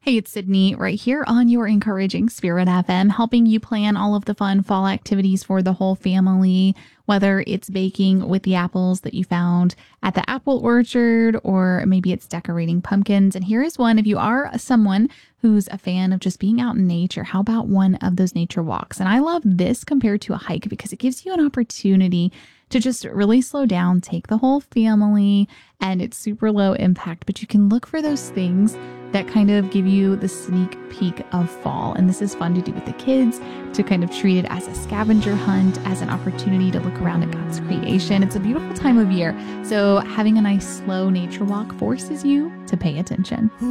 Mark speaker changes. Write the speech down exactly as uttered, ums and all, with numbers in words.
Speaker 1: Hey, it's Sydney right here on your Encouraging Spirit F M, helping you plan all of the fun fall activities for the whole family, whether it's baking with the apples that you found at the apple orchard, or maybe it's decorating pumpkins. And here is one. If you are someone who's a fan of just being out in nature, how about one of those nature walks? And I love this compared to a hike because it gives you an opportunity to just really slow down, take the whole family, and it's super low impact, but you can look for those things that kind of give you the sneak peek of fall. And this is fun to do with the kids, to kind of treat it as a scavenger hunt, as an opportunity to look around at God's creation. It's a beautiful time of year. So having a nice slow nature walk forces you to pay attention.